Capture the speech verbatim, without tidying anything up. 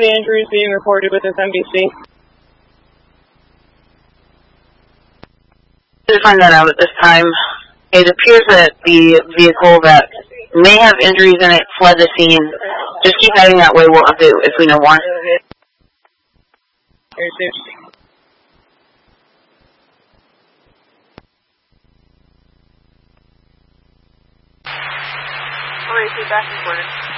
Any injuries being reported with this M B C? To find that out at this time. It appears that the vehicle that may have injuries in it fled the scene. Just keep heading that way. We'll update if we know more. Alright, back recorded.